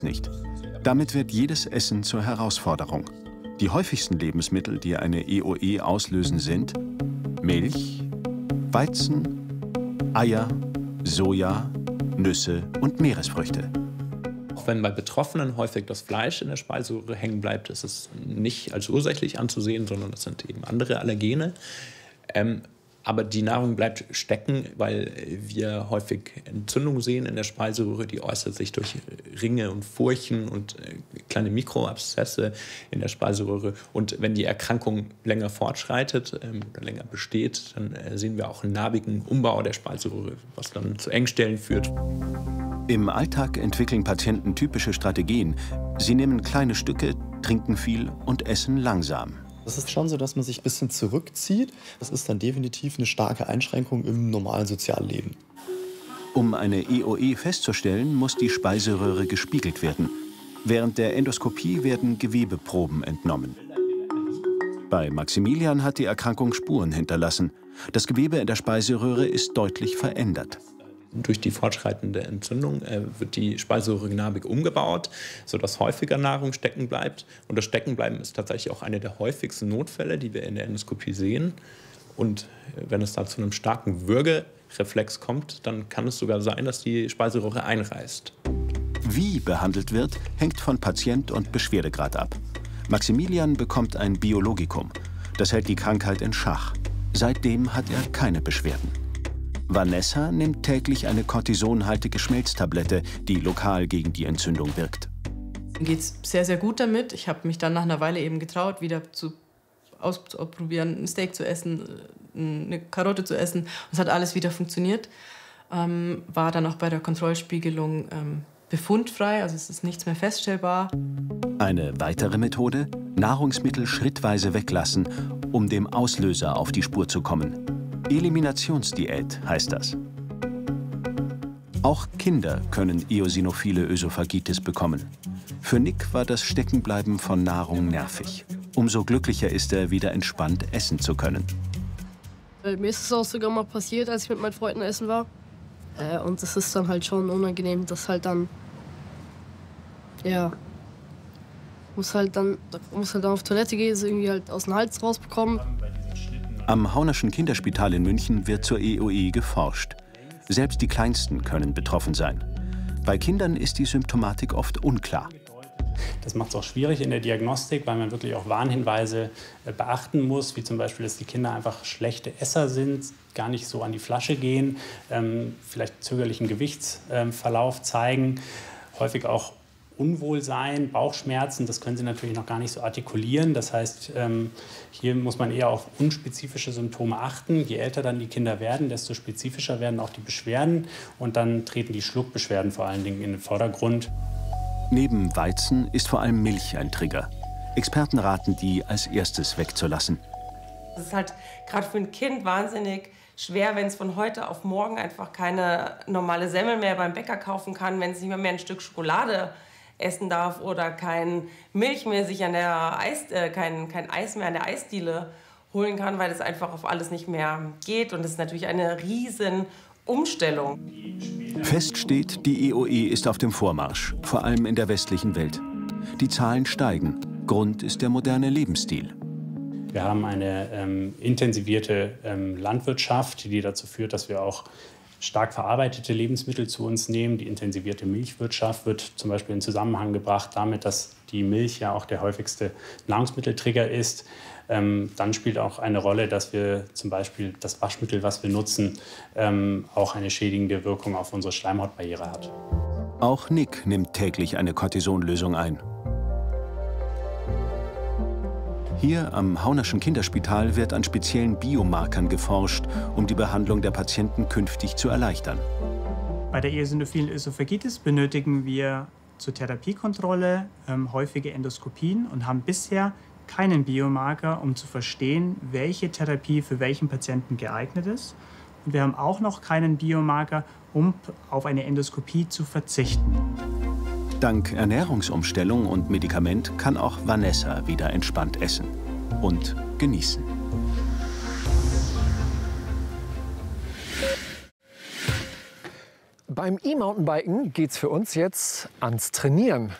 nicht. Damit wird jedes Essen zur Herausforderung. Die häufigsten Lebensmittel, die eine EOE auslösen, sind Milch, Weizen, Eier, Soja, Nüsse und Meeresfrüchte. Auch wenn bei Betroffenen häufig das Fleisch in der Speiseröhre hängen bleibt, ist es nicht als ursächlich anzusehen, sondern das sind eben andere Allergene. Aber die Nahrung bleibt stecken, weil wir häufig Entzündungen sehen in der Speiseröhre. Die äußert sich durch Ringe und Furchen und kleine Mikroabszesse in der Speiseröhre. Und wenn die Erkrankung länger fortschreitet oder länger besteht, dann sehen wir auch einen narbigen Umbau der Speiseröhre, was dann zu Engstellen führt. Im Alltag entwickeln Patienten typische Strategien. Sie nehmen kleine Stücke, trinken viel und essen langsam. Es ist schon so, dass man sich ein bisschen zurückzieht. Das ist dann definitiv eine starke Einschränkung im normalen Sozialleben. Um eine EOE festzustellen, muss die Speiseröhre gespiegelt werden. Während der Endoskopie werden Gewebeproben entnommen. Bei Maximilian hat die Erkrankung Spuren hinterlassen. Das Gewebe in der Speiseröhre ist deutlich verändert. Durch die fortschreitende Entzündung wird die Speiseröhre narbig umgebaut, sodass häufiger Nahrung stecken bleibt. Und das Steckenbleiben ist tatsächlich auch einer der häufigsten Notfälle, die wir in der Endoskopie sehen. Und wenn es da zu einem starken Würgereflex kommt, dann kann es sogar sein, dass die Speiseröhre einreißt. Wie behandelt wird, hängt von Patient und Beschwerdegrad ab. Maximilian bekommt ein Biologikum. Das hält die Krankheit in Schach. Seitdem hat er keine Beschwerden. Vanessa nimmt täglich eine kortisonhaltige Schmelztablette, die lokal gegen die Entzündung wirkt. Mir geht's sehr, sehr gut damit. Ich habe mich dann nach einer Weile eben getraut, wieder auszuprobieren, ein Steak zu essen, eine Karotte zu essen. Und es hat alles wieder funktioniert. War dann auch bei der Kontrollspiegelung befundfrei, also es ist nichts mehr feststellbar. Eine weitere Methode: Nahrungsmittel schrittweise weglassen, um dem Auslöser auf die Spur zu kommen. Eliminationsdiät heißt das. Auch Kinder können eosinophile Ösophagitis bekommen. Für Nick war das Steckenbleiben von Nahrung nervig. Umso glücklicher ist er, wieder entspannt essen zu können. Mir ist es auch sogar mal passiert, als ich mit meinen Freunden essen war. Und das ist dann halt schon unangenehm, dass halt dann, ja, muss halt dann auf Toilette gehen, es irgendwie halt aus dem Hals rausbekommen. Am Haunerschen Kinderspital in München wird zur EOE geforscht. Selbst die Kleinsten können betroffen sein. Bei Kindern ist die Symptomatik oft unklar. Das macht es auch schwierig in der Diagnostik, weil man wirklich auch Warnhinweise beachten muss, wie zum Beispiel, dass die Kinder einfach schlechte Esser sind, gar nicht so an die Flasche gehen, vielleicht zögerlichen Gewichtsverlauf zeigen, häufig auch Unwohlsein, Bauchschmerzen, das können sie natürlich noch gar nicht so artikulieren. Das heißt, hier muss man eher auf unspezifische Symptome achten. Je älter dann die Kinder werden, desto spezifischer werden auch die Beschwerden. Und dann treten die Schluckbeschwerden vor allen Dingen in den Vordergrund. Neben Weizen ist vor allem Milch ein Trigger. Experten raten, die als erstes wegzulassen. Es ist halt gerade für ein Kind wahnsinnig schwer, wenn es von heute auf morgen einfach keine normale Semmel mehr beim Bäcker kaufen kann, wenn es nicht mehr ein Stück Schokolade essen darf oder kein Milch mehr sich an der kein Eis mehr an der Eisdiele holen kann, weil es einfach auf alles nicht mehr geht. Und das ist natürlich eine riesen Umstellung. Fest steht, die EOE ist auf dem Vormarsch, vor allem in der westlichen Welt. Die Zahlen steigen. Grund ist der moderne Lebensstil. Wir haben eine intensivierte Landwirtschaft, die dazu führt, dass wir auch stark verarbeitete Lebensmittel zu uns nehmen. Die intensivierte Milchwirtschaft wird zum Beispiel in Zusammenhang gebracht damit, dass die Milch ja auch der häufigste Nahrungsmitteltrigger ist. Dann spielt auch eine Rolle, dass wir zum Beispiel das Waschmittel, was wir nutzen, auch eine schädigende Wirkung auf unsere Schleimhautbarriere hat. Auch Nick nimmt täglich eine Cortisonlösung ein. Hier am Haunerschen Kinderspital wird an speziellen Biomarkern geforscht, um die Behandlung der Patienten künftig zu erleichtern. Bei der eosinophilen Ösophagitis benötigen wir zur Therapiekontrolle häufige Endoskopien und haben bisher keinen Biomarker, um zu verstehen, welche Therapie für welchen Patienten geeignet ist. Und wir haben auch noch keinen Biomarker, um auf eine Endoskopie zu verzichten. Dank Ernährungsumstellung und Medikament kann auch Vanessa wieder entspannt essen und genießen. Beim E-Mountainbiken geht's für uns jetzt ans Trainieren.